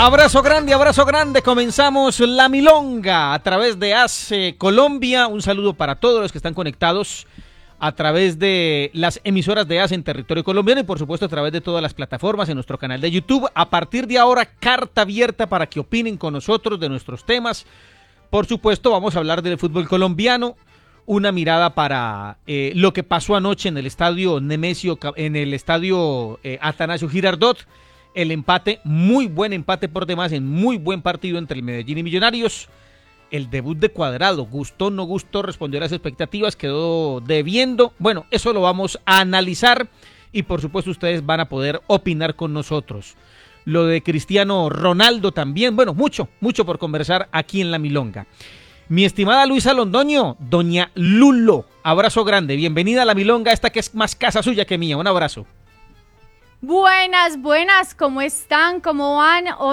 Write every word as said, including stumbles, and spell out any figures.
Abrazo grande, abrazo grande. Comenzamos La Milonga a través de A C E Colombia. Un saludo para todos los que están conectados a través de las emisoras de A C E en territorio colombiano y por supuesto a través de todas las plataformas en nuestro canal de YouTube. A partir de ahora, carta abierta para que opinen con nosotros de nuestros temas. Por supuesto, vamos a hablar del fútbol colombiano. Una mirada para eh, lo que pasó anoche en el estadio Nemesio, en el estadio eh, Atanasio Girardot. El empate, muy buen empate por demás, en muy buen partido entre el Medellín y Millonarios. El debut de Cuadrado, gustó, no gustó, respondió a las expectativas, quedó debiendo. Bueno, eso lo vamos a analizar y por supuesto ustedes van a poder opinar con nosotros. Lo de Cristiano Ronaldo también, bueno, mucho, mucho por conversar aquí en La Milonga. Mi estimada Luisa Londoño, doña Lulo, abrazo grande, bienvenida a La Milonga, esta que es más casa suya que mía, un abrazo. Buenas, buenas, ¿cómo están? ¿Cómo van?